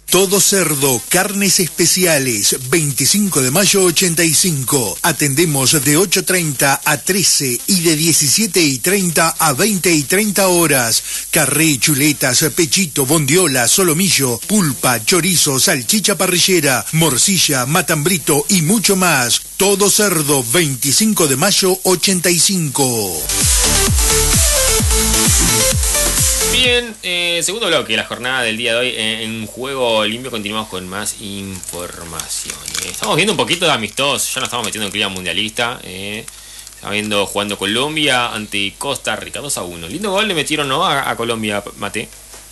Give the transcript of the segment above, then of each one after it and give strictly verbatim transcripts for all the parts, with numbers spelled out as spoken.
Todo Cerdo, carnes especiales, veinticinco de mayo ochenta y cinco. Atendemos de ocho y treinta a trece y de diecisiete y treinta a veinte y treinta horas. Carré, chuletas, pechito, bondiola, solomillo, pulpa, chorizo, salchicha parrillera, morcilla, matambrito y mucho más. Todo Cerdo, veinticinco de mayo ochenta y cinco. Bien, eh, segundo bloque de la jornada del día de hoy. Eh, en Juego Limpio continuamos con más información. Eh, estamos viendo un poquito de amistosos, ya nos estamos metiendo en clima mundialista. Eh, estamos viendo jugando Colombia ante Costa Rica, dos a uno. Lindo gol le metieron, ¿no? A, a Colombia, Mate.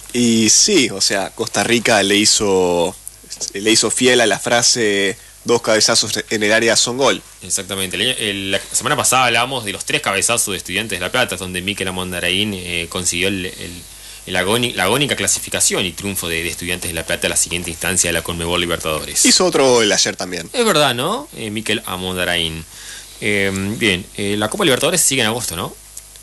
Y sí, o sea, Costa Rica le hizo, le hizo fiel a la frase: dos cabezazos en el área son gol. Exactamente. El, el, la semana pasada hablábamos de los tres cabezazos de Estudiantes de La Plata, donde Mikel Amondaraín eh, consiguió el, el, el agónic, la agónica clasificación y triunfo de, de Estudiantes de La Plata a la siguiente instancia de la Conmebol Libertadores. Hizo otro gol ayer también. Es verdad, ¿no? Eh, Mikel Amondaraín. Eh, bien, eh, la Copa Libertadores sigue en agosto, ¿no?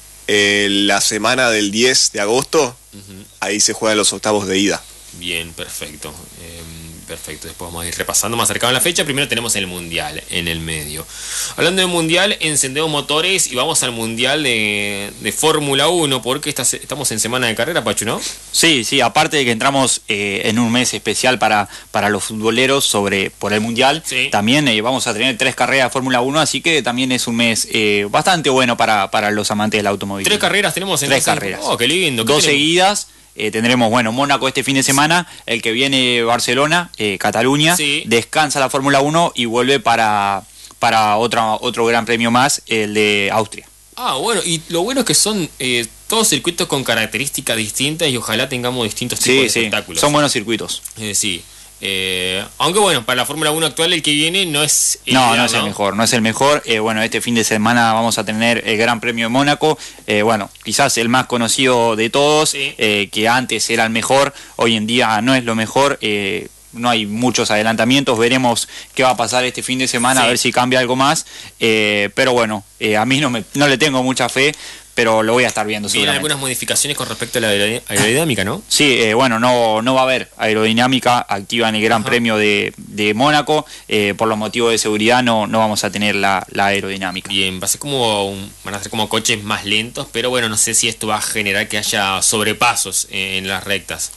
Eh, la semana del diez de agosto, uh-huh. Ahí se juegan los octavos de ida. Bien, perfecto. Eh, Perfecto, después vamos a ir repasando más cercano a la fecha. Primero tenemos el Mundial en el medio. Hablando de Mundial, encendemos motores y vamos al Mundial de, de Fórmula uno, porque esta, estamos en semana de carrera, Pachu, ¿no? Sí, sí, aparte de que entramos eh, en un mes especial para, para los futboleros sobre por el Mundial, sí. También eh, vamos a tener tres carreras de Fórmula uno, así que también es un mes eh, bastante bueno para, para los amantes del automóvil. ¿Tres carreras tenemos en Tres carreras. Oh, qué lindo. ¿Qué Dos tenemos? seguidas. Eh, tendremos, bueno, Mónaco este fin de semana, el que viene Barcelona, eh, Cataluña, sí. Descansa la Fórmula uno y vuelve para, para otra, otro gran premio más, el de Austria. Ah, bueno, y lo bueno es que son eh, todos circuitos con características distintas y ojalá tengamos distintos tipos sí, de sí. espectáculos. Son buenos circuitos. Eh, sí. Eh, aunque bueno, para la Fórmula uno actual el que viene no es el no, ideal, no es ¿no? el mejor, no es el mejor. Eh, bueno, este fin de semana vamos a tener el Gran Premio de Mónaco. Eh, bueno, quizás el más conocido de todos, sí. eh, que antes era el mejor, hoy en día no es lo mejor. Eh, no hay muchos adelantamientos, veremos qué va a pasar este fin de semana, sí. A ver si cambia algo más. Eh, pero bueno, eh, a mí no, me, no le tengo mucha fe, pero lo voy a estar viendo seguramente. Vienen algunas modificaciones con respecto a la aerodinámica, ¿no? Sí, eh, bueno, no, no va a haber aerodinámica activa en el Gran Ajá. Premio de, de Mónaco. Eh, por los motivos de seguridad no, no vamos a tener la, la aerodinámica. Bien, va a ser como un, van a ser como coches más lentos, pero bueno, no sé si esto va a generar que haya sobrepasos en las rectas,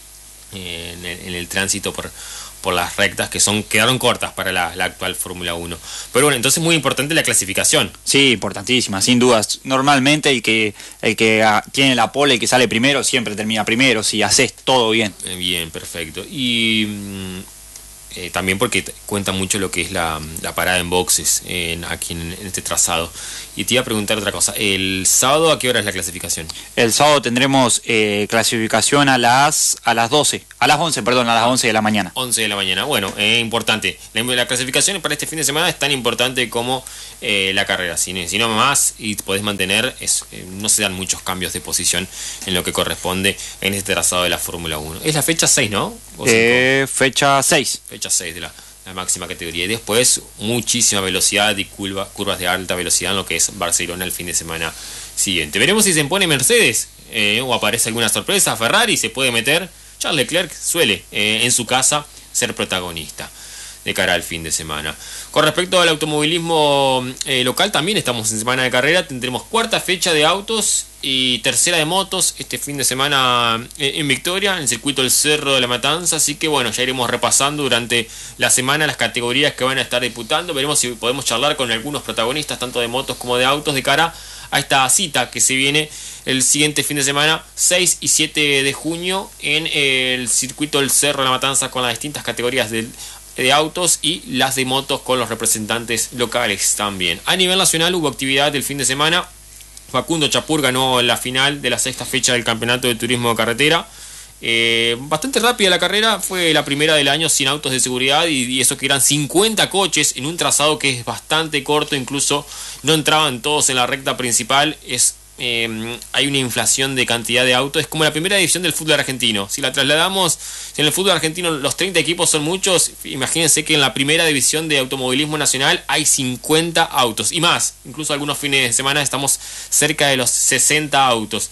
en el, en el tránsito por... por las rectas que son quedaron cortas para la, la actual Fórmula uno. Pero bueno, entonces muy importante la clasificación. Sí, importantísima, sin dudas. Normalmente el que el que a, tiene la pole, el que sale primero, siempre termina primero, si haces todo bien. Eh, bien, perfecto. Y eh, también porque cuenta mucho lo que es la, la parada en boxes en, aquí en, en este trazado. Y te iba a preguntar otra cosa. ¿El sábado a qué hora es la clasificación? El sábado tendremos eh, clasificación a las a las doce, a las once, perdón, a las once de la mañana. once de la mañana. Bueno, es eh, importante. La, la clasificación para este fin de semana es tan importante como eh, la carrera. Si, si no más y podés mantener, es, eh, no se dan muchos cambios de posición en lo que corresponde en este trazado de la Fórmula uno. Es la fecha seis, ¿no? Eh, fecha seis. Fecha seis de la... la máxima categoría, y después muchísima velocidad y curva, curvas de alta velocidad en lo que es Barcelona el fin de semana siguiente. Veremos si se impone Mercedes eh, o aparece alguna sorpresa. Ferrari se puede meter. Charles Leclerc suele eh, en su casa ser protagonista de cara al fin de semana. Con respecto al automovilismo eh, local, también estamos en semana de carrera. Tendremos cuarta fecha de autos y tercera de motos este fin de semana en Victoria, en el circuito del Cerro de la Matanza. Así que bueno, ya iremos repasando durante la semana las categorías que van a estar disputando. Veremos si podemos charlar con algunos protagonistas, tanto de motos como de autos, de cara a esta cita que se viene el siguiente fin de semana, seis y siete de junio, en el circuito del Cerro de la Matanza, con las distintas categorías del de autos y las de motos con los representantes locales también. A nivel nacional hubo actividad el fin de semana. Facundo Chapur ganó la final de la sexta fecha del Campeonato de Turismo de Carretera. Eh, bastante rápida la carrera, fue la primera del año sin autos de seguridad y, y eso que eran cincuenta coches en un trazado que es bastante corto, incluso no entraban todos en la recta principal. Es Eh, hay una inflación de cantidad de autos. Es como la primera división del fútbol argentino. Si la trasladamos, si en el fútbol argentino los treinta equipos son muchos, imagínense que en la primera división de automovilismo nacional hay cincuenta autos y más. Incluso algunos fines de semana estamos cerca de los sesenta autos.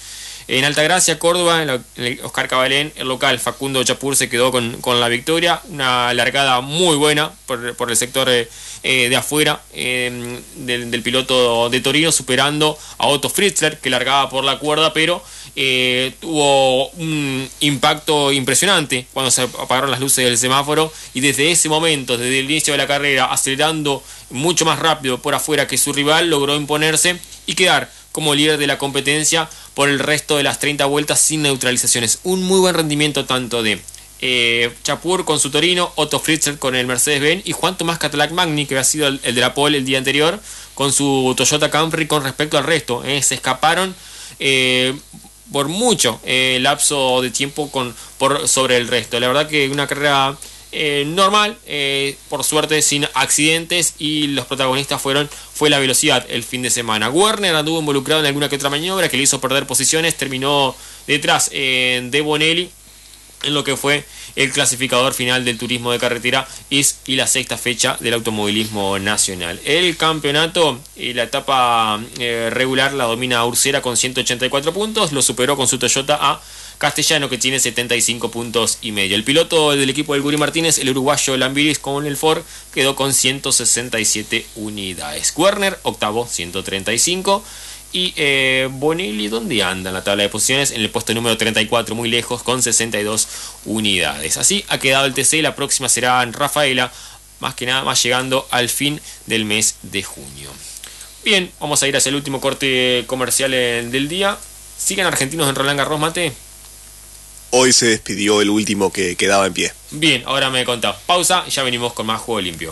En Altagracia, Córdoba, en el Oscar Cabalén, el local Facundo Chapur se quedó con, con la victoria. Una largada muy buena por, por el sector eh, de afuera eh, del, del piloto de Torino, superando a Otto Fritzler, que largaba por la cuerda, pero eh, tuvo un impacto impresionante cuando se apagaron las luces del semáforo, y desde ese momento, desde el inicio de la carrera, acelerando mucho más rápido por afuera que su rival, logró imponerse y quedar como líder de la competencia por el resto de las treinta vueltas sin neutralizaciones. Un muy buen rendimiento tanto de eh, Chapur con su Torino, Otto Fritzl con el Mercedes-Benz y Juan Tomás Cadillac Magni, que había sido el, el de la pole el día anterior, con su Toyota Camry con respecto al resto. Eh, se escaparon eh, por mucho eh, lapso de tiempo con, por, sobre el resto. La verdad que una carrera Eh, normal, eh, por suerte sin accidentes, y los protagonistas fueron fue la velocidad el fin de semana. Werner anduvo involucrado en alguna que otra maniobra que le hizo perder posiciones, terminó detrás eh, de Bonelli en lo que fue el clasificador final del turismo de carretera y la sexta fecha del automovilismo nacional. El campeonato y la etapa eh, regular la domina Ursera con ciento ochenta y cuatro puntos, lo superó con su Toyota a Castellano, que tiene setenta y cinco puntos y medio. El piloto del equipo del Guri Martínez, el uruguayo Lambiris con el Ford, quedó con ciento sesenta y siete unidades. Werner, octavo, ciento treinta y cinco. Y eh, Bonelli, ¿dónde anda en la tabla de posiciones? En el puesto número treinta y cuatro, muy lejos, con sesenta y dos unidades. Así ha quedado el T C. La próxima será en Rafaela, más que nada más llegando al fin del mes de junio. Bien, vamos a ir hacia el último corte comercial del día. ¿Siguen argentinos en Roland Garros, Mate? Hoy se despidió el último que quedaba en pie. Bien, ahora me contás. Pausa y ya venimos con más Juego Limpio.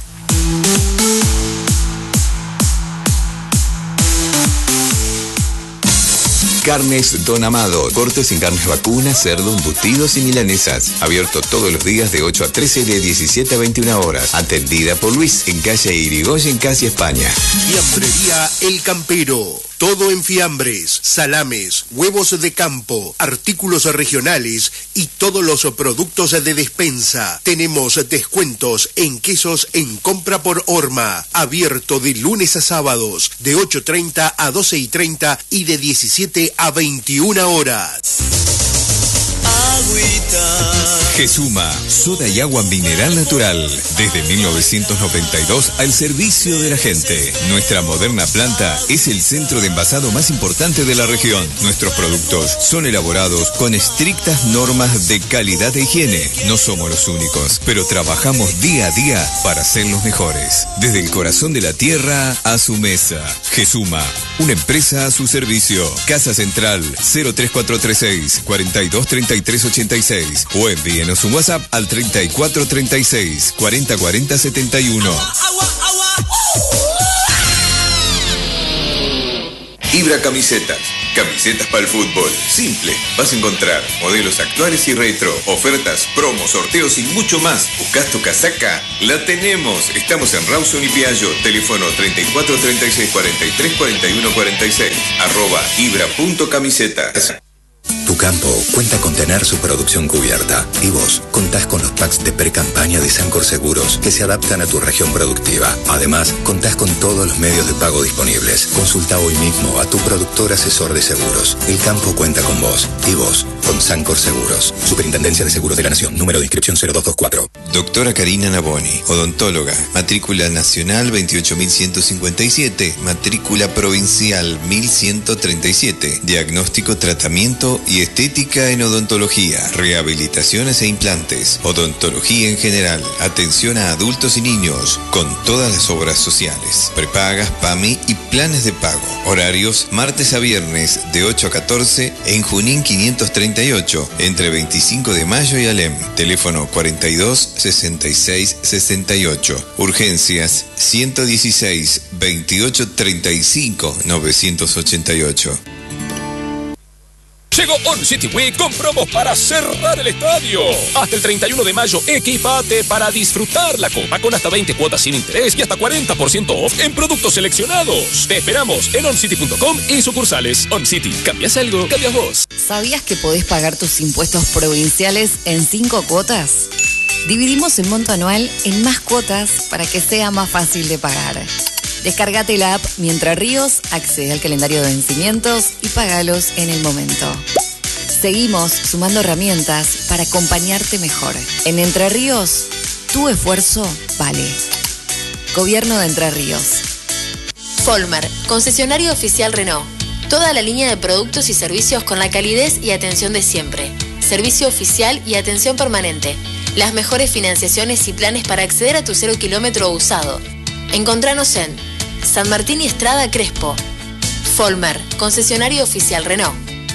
Carnes Don Amado. Cortes sin carnes vacunas, cerdo, embutidos y milanesas. Abierto todos los días de ocho a trece y de diecisiete a veintiuna horas. Atendida por Luis en calle Irigoyen, casi España. Fiambrería El Campero. Todo en fiambres, salames, huevos de campo, artículos regionales y todos los productos de despensa. Tenemos descuentos en quesos en compra por horma. Abierto de lunes a sábados, de ocho y treinta a doce y treinta y de diecisiete a veintiuna horas. Gesuma, soda y agua mineral natural. Desde mil novecientos noventa y dos al servicio de la gente. Nuestra moderna planta es el centro de envasado más importante de la región. Nuestros productos son elaborados con estrictas normas de calidad e higiene. No somos los únicos, pero trabajamos día a día para ser los mejores. Desde el corazón de la tierra a su mesa. Gesuma, una empresa a su servicio. Casa Central cero tres cuatro tres seis, cuatro dos tres tres ocho seis o envíenos un WhatsApp al treinta y cuatro treinta y seis, cuarenta cuarenta setenta y uno. Ibra Camisetas. Camisetas para el fútbol. Simple. Vas a encontrar modelos actuales y retro, ofertas, promos, sorteos y mucho más. ¿Buscas tu casaca? La tenemos. Estamos en Rawson y Piaggio. Teléfono treinta y cuatro treinta y seis, cuarenta y tres cuarenta y uno cuarenta y seis. Arroba ibra.camisetas. Tu campo cuenta con tener su producción cubierta y vos contás con los packs de pre-campaña de Sancor Seguros que se adaptan a tu región productiva. Además, contás con todos los medios de pago disponibles. Consulta hoy mismo a tu productor asesor de seguros. El campo cuenta con vos y vos con Sancor Seguros. Superintendencia de Seguros de la Nación. Número de inscripción cero dos dos cuatro. Doctora Karina Naboni, odontóloga. Matrícula nacional veintiocho mil ciento cincuenta y siete. Matrícula provincial mil ciento treinta y siete. Diagnóstico, tratamiento y estética en odontología, rehabilitaciones e implantes, odontología en general, atención a adultos y niños, con todas las obras sociales, prepagas, PAMI y planes de pago. Horarios martes a viernes de ocho a catorce en Junín quinientos treinta y ocho, entre veinticinco de mayo y Alem. Teléfono cuarenta y dos, sesenta y seis, sesenta y ocho. Urgencias ciento dieciséis, veintiocho treinta y cinco, novecientos ochenta y ocho. Llegó On City Week con promos para cerrar el estadio. Hasta el treinta y uno de mayo, equipate para disfrutar la copa con hasta veinte cuotas sin interés y hasta cuarenta por ciento off en productos seleccionados. Te esperamos en oncity punto com y sucursales. On City, ¿cambias algo? ¿Cambias vos? ¿Sabías que podés pagar tus impuestos provinciales en cinco cuotas? Dividimos el monto anual en más cuotas para que sea más fácil de pagar. Descárgate la app Mientras Ríos, accede al calendario de vencimientos y pagalos en el momento. Seguimos sumando herramientas para acompañarte mejor. En Entre Ríos, tu esfuerzo vale. Gobierno de Entre Ríos. Folmer, concesionario oficial Renault. Toda la línea de productos y servicios con la calidez y atención de siempre. Servicio oficial y atención permanente. Las mejores financiaciones y planes para acceder a tu cero kilómetro usado. Encontranos en San Martín y Estrada Crespo. Folmer, concesionario oficial Renault.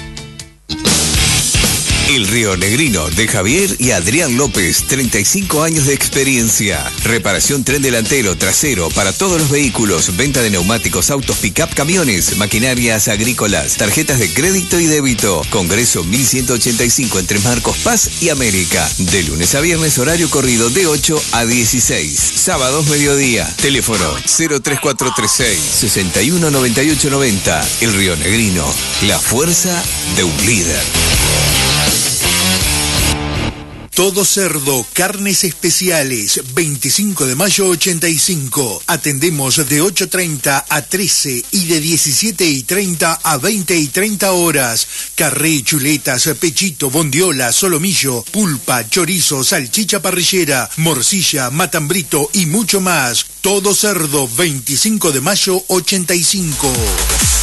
El Río Negrino de Javier y Adrián López, treinta y cinco años de experiencia. Reparación tren delantero, trasero para todos los vehículos, venta de neumáticos, autos, pick-up, camiones, maquinarias agrícolas, tarjetas de crédito y débito. Congreso mil ciento ochenta y cinco entre Marcos Paz y América. De lunes a viernes, horario corrido de ocho a dieciséis. Sábados mediodía. Teléfono cero tres cuatro tres seis, seis uno nueve ocho nueve cero. El Río Negrino, la fuerza de un líder. Todo Cerdo, carnes especiales, veinticinco de mayo ochenta y cinco. Atendemos de ocho treinta a trece y de diecisiete y treinta a veinte y treinta horas. Carré, chuletas, pechito, bondiola, solomillo, pulpa, chorizo, salchicha parrillera, morcilla, matambrito y mucho más. Todo Cerdo, veinticinco de mayo ochenta y cinco.